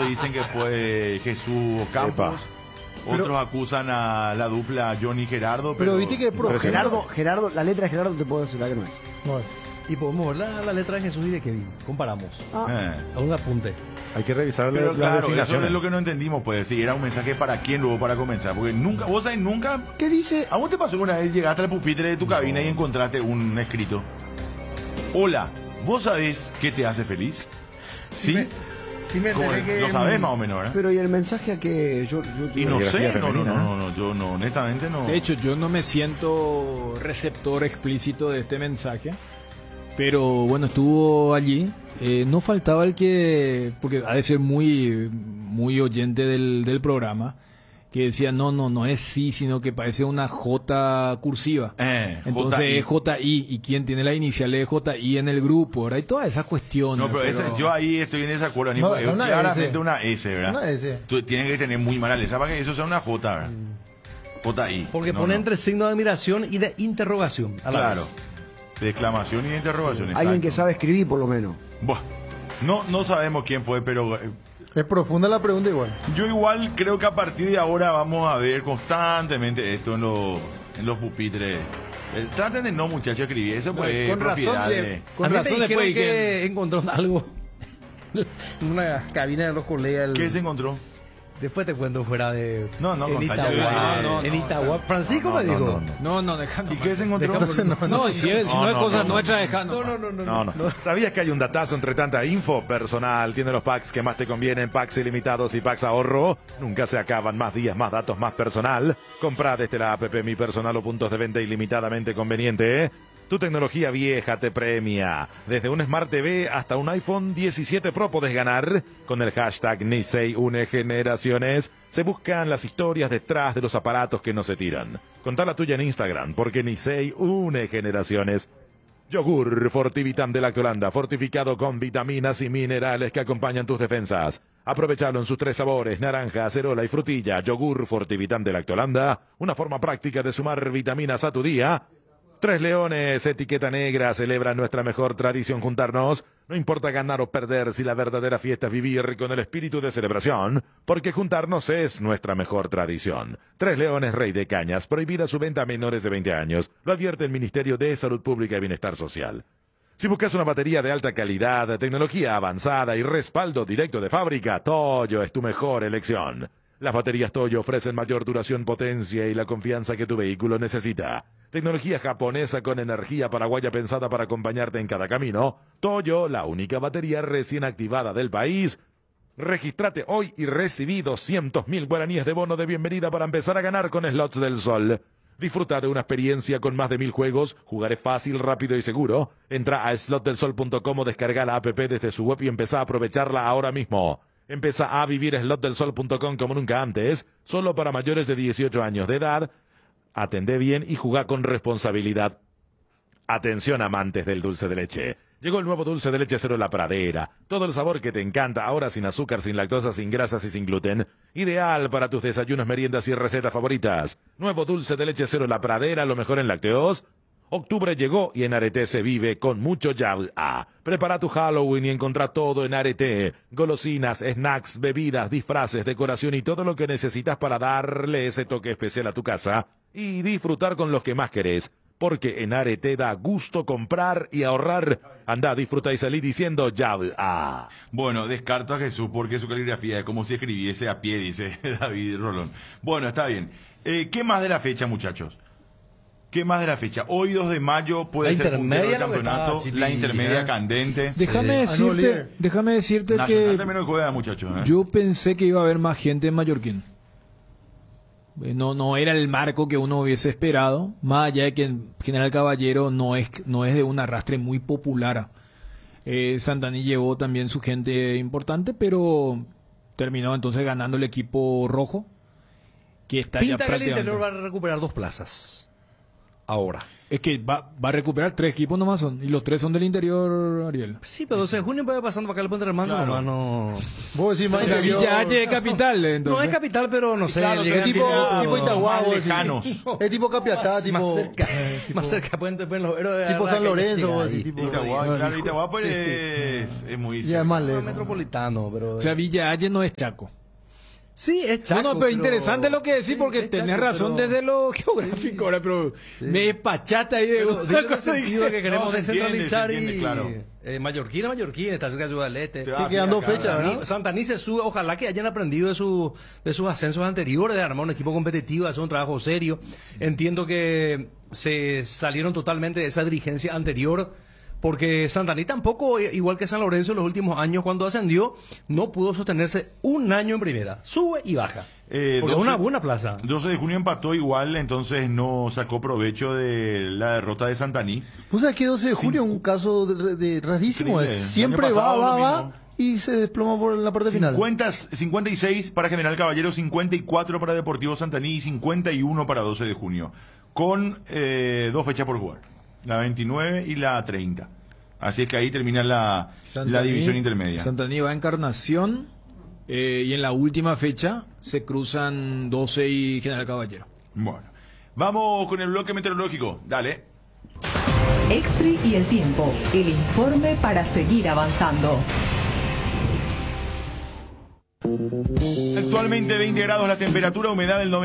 Otros dicen que fue Jesús Campos. Otros acusan a la dupla Johnny Gerardo. Pero viste que Gerardo, la letra de Gerardo te puedo asegurar que no es. No es. Y podemos ver la letra de Jesús y de Kevin. Comparamos. A un apunte. Hay que revisar pero las claro, eso designaciones. es lo que no entendimos, pues si era un mensaje para quién luego para comenzar, porque nunca, vos sabés, nunca, ¿Qué dice? ¿a vos te pasó una vez llegaste al pupitre de tu cabina y encontraste un escrito? Hola, ¿vos sabés qué te hace feliz? ¿Sí? Sí me Como, enteré que... lo sabés más o menos, ¿verdad? Pero ¿y el mensaje a que yo Y no sé, Caligrafía no, femenina, yo no, honestamente no. De hecho, yo no me siento receptor explícito de este mensaje, pero bueno, estuvo allí. No faltaba el que, porque ha de ser muy, muy oyente del programa, que decía, no es sí, sino que parece una J cursiva. Entonces JI. es JI, y quién tiene la inicial de JI en el grupo, ¿verdad? Y todas esas cuestiones. No, pero yo ahí estoy en desacuerdo, No, es es una claramente S. una S, ¿verdad? Una S. Tú tienes que tener muy mala letra para que eso sea una J, ¿verdad? JI. Porque No, pone no. entre signo de admiración y de interrogación a la Claro. vez. De exclamación y de interrogación. Alguien que exacto. sabe escribir por lo menos. Buah, no sabemos quién fue, pero Es profunda la pregunta igual. yo igual creo que a partir de ahora vamos a ver constantemente esto en los pupitres. Traten de no, muchachos, escribir eso, pues con razón propiedad le- de... Con A mí me razón dijeron después que encontró algo en una cabina de los colegas. ¿Qué se encontró? Después te cuento fuera de... No, en contá, Itagua. no, En no, Itagua. Francisco me dijo. No, déjame. ¿Y qué se encontró? No, si no es cosa nuestra, déjame. No. ¿Sabías que hay un datazo entre tanta info personal? Tiene los packs que más te convienen, packs ilimitados y packs ahorro. Nunca se acaban, más días, más datos, más personal. Comprá desde la app Mi Personal o puntos de venta ilimitadamente conveniente, ¿eh? Tu tecnología vieja te premia. Desde un Smart TV hasta un iPhone 17 Pro podés ganar. Con el hashtag Nisei une generaciones se buscan las historias detrás de los aparatos que no se tiran. Contá la tuya en Instagram, porque Nisei une generaciones. Yogur Fortivitam de Lactolanda, fortificado con vitaminas y minerales que acompañan tus defensas. Aprovechalo en sus 3 sabores, naranja, acerola y frutilla. Yogur Fortivitam de Lactolanda, una forma práctica de sumar vitaminas a tu día. 3 Leones, etiqueta negra, celebra nuestra mejor tradición juntarnos. No importa ganar o perder, si la verdadera fiesta es vivir con el espíritu de celebración, porque juntarnos es nuestra mejor tradición. 3 Leones, Rey de Cañas, prohibida su venta a menores de 20 años. Lo advierte el Ministerio de Salud Pública y Bienestar Social. Si buscas una batería de alta calidad, tecnología avanzada y respaldo directo de fábrica, Toyo es tu mejor elección. Las baterías Toyo ofrecen mayor duración, potencia y la confianza que tu vehículo necesita. Tecnología japonesa con energía paraguaya pensada para acompañarte en cada camino. Toyo, la única batería recién activada del país. Regístrate hoy y recibí 200.000 guaraníes de bono de bienvenida para empezar a ganar con Slots del Sol. Disfruta de una experiencia con más de 1000 juegos. Jugar es fácil, rápido y seguro. Entra a slotdelsol.com o descarga la app desde su web y empezá a aprovecharla ahora mismo. Empieza a vivir slotdelsol.com como nunca antes, solo para mayores de 18 años de edad. Atendé bien y jugá con responsabilidad. Atención, amantes del dulce de leche. Llegó el nuevo dulce de leche Cero La Pradera. Todo el sabor que te encanta, ahora sin azúcar, sin lactosa, sin grasas y sin gluten. Ideal para tus desayunos, meriendas y recetas favoritas. Nuevo dulce de leche Cero La Pradera, lo mejor en lácteos. Octubre llegó y en Arete se vive con mucho ya. Prepara tu Halloween y encontrá todo en Arete. Golosinas, snacks, bebidas, disfraces, decoración y todo lo que necesitas para darle ese toque especial a tu casa y disfrutar con los que más querés. Porque en Arete da gusto comprar y ahorrar. Anda, disfruta y salí diciendo ya. Bueno, descarto a Jesús porque su caligrafía es como si escribiese a pie, dice David Rolón. Bueno, está bien. ¿Qué más de la fecha, muchachos? ¿Qué más de la fecha? Hoy 2 de mayo puede La ser puntero intermedia, del lo que campeonato, estaba, la Chipi, intermedia ¿eh? candente. Déjame decirte Nacional que también no juega, muchachos. yo pensé que iba a haber más gente en Mallorquín. No era el marco que uno hubiese esperado, más allá de que en General Caballero no es de un arrastre muy popular. Santaní llevó también su gente importante, pero terminó entonces ganando el equipo rojo, que está Pinta ya que el prácticamente... interior va a recuperar 2 plazas. ahora. Es que va a recuperar 3 equipos nomás son, y los 3 son del interior, Ariel. Sí, pero 12 de junio va pasando para acá el Puente Remanso, Claro. nomás no... Vos decís, O sea, Maíz, Villa H es capital, entonces. No es capital, pero no sé. Claro, llega que tipo- tiene tipo Itagua, más vos decís. lejanos. es tipo Capiatá, tipo, más cerca. Más cerca, pueden los héroes. tipo San Lorenzo, vos decís, tipo, Itagua, claro, Itagua pues es muy ya es más No lejos. metropolitano, pero... O sea, Villa H no es Chaco. sí, es Chaco. No, pero interesante lo que decís, sí, porque es tenés Chaco, razón pero- desde lo geográfico, ahora, pero me despachaste ahí de Pero una digo en el cosa sentido de que queremos No, se descentralizar entiende, y... claro. Mallorquín, está cerca de Ciudad del Este. Te va a quedan 2 acá, fechas, ¿verdad? Santaní se sube, ojalá que hayan aprendido de sus ascensos anteriores, de armar un equipo competitivo, de hacer un trabajo serio. Entiendo que se salieron totalmente de esa dirigencia anterior, porque Santaní tampoco, igual que San Lorenzo en los últimos años cuando ascendió, no pudo sostenerse un año en primera. Sube y baja. Porque es 12 una buena plaza. 12 de junio empató igual, entonces no sacó provecho de la derrota de Santaní. Vos sabés que 12 de junio es un caso de rarísimo. Increíble. Siempre El año pasado lo va mismo. y se desploma por la parte final. 56 para General Caballero, 54 para Deportivo Santaní y 51 para 12 de junio. Con 2 fechas por jugar, la 29 y la 30. Así es que ahí termina la división intermedia. Santaní va a Encarnación y en la última fecha se cruzan 12 y General Caballero. Bueno, vamos con el bloque meteorológico. Dale. Extra y el tiempo, el informe para seguir avanzando. Actualmente 20 grados la temperatura, humedad del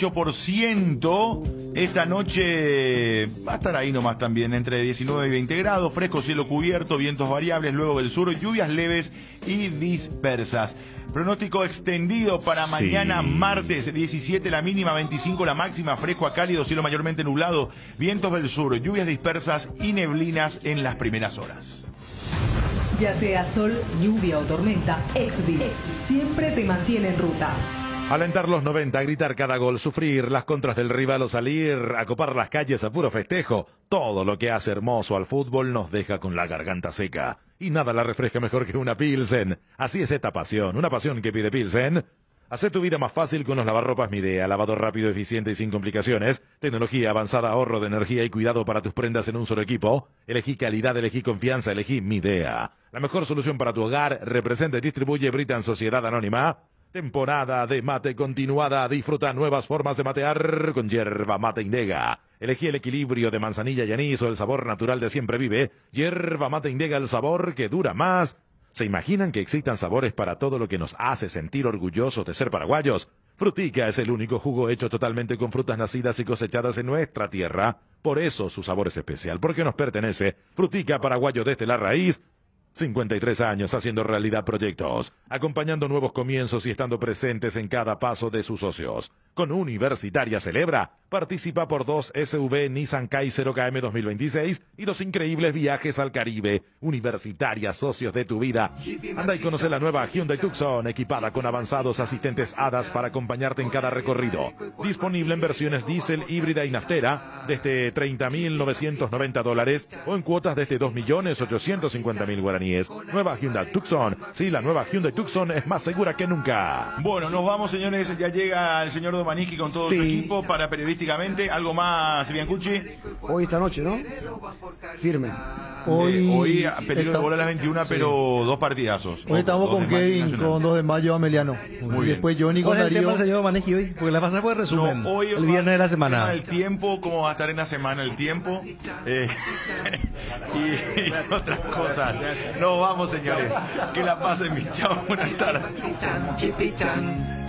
98%. Esta noche va a estar ahí nomás también, entre 19 y 20 grados, fresco cielo cubierto, vientos variables, luego del sur, lluvias leves y dispersas. Pronóstico extendido para Sí. mañana martes, 17 la mínima, 25 la máxima, fresco a cálido, cielo mayormente nublado, vientos del sur, lluvias dispersas y neblinas en las primeras horas. Ya sea sol, lluvia o tormenta, Exvi siempre te mantiene en ruta. Alentar los 90, gritar cada gol, sufrir las contras del rival o salir a copar las calles a puro festejo. Todo lo que hace hermoso al fútbol nos deja con la garganta seca. Y nada la refresca mejor que una Pilsen. Así es esta pasión, una pasión que pide Pilsen. Hacé tu vida más fácil con los lavarropas Midea, lavado rápido, eficiente y sin complicaciones. Tecnología avanzada, ahorro de energía y cuidado para tus prendas en un solo equipo. Elegí calidad, elegí confianza, elegí Midea. La mejor solución para tu hogar, representa y distribuye Britan Sociedad Anónima. Temporada de mate continuada. Disfruta nuevas formas de matear con yerba mate Indega. Elegí el equilibrio de manzanilla y anís o el sabor natural de Siempre Vive. Yerba mate Indega, el sabor que dura más. ¿Se imaginan que existan sabores para todo lo que nos hace sentir orgullosos de ser paraguayos? Frutica es el único jugo hecho totalmente con frutas nacidas y cosechadas en nuestra tierra. Por eso su sabor es especial, porque nos pertenece. Frutica, paraguayo desde la raíz. 53 años haciendo realidad proyectos, acompañando nuevos comienzos y estando presentes en cada paso de sus socios. Con Universitaria Celebra, participa por 2 SUV Nissan Kaiser KM 2026 y los increíbles viajes al Caribe. Universitaria, socios de tu vida. Anda y conoce la nueva Hyundai Tucson, equipada con avanzados asistentes HADAS para acompañarte en cada recorrido. Disponible en versiones diésel, híbrida y naftera, desde $30.990 o en cuotas desde 2.850.000 guaraníes. Nueva Hyundai Tucson. Sí, la nueva Hyundai Tucson es más segura que nunca. Bueno, nos vamos, señores. Ya llega el señor Domaniski con todo su equipo para periodísticamente. ¿Algo más, Biancucci? Hoy esta noche, ¿no? Firme. Hoy peligro de bola a las 21, pero 2 partidazos. Hoy estamos Dos con de Mayo y Kevin, Nacional. con 2 de mayo Ameliano. Muy Y bien. después Johnny con ¿Cuál es el tema Darío. del señor Maneski hoy? Porque la pasada fue resumen. No, hoy el viernes de la tema semana. del tiempo, cómo va a estar en la semana el tiempo y otras cosas. Nos vamos, señores. Que la pasen bien. Chao, buenas tardes.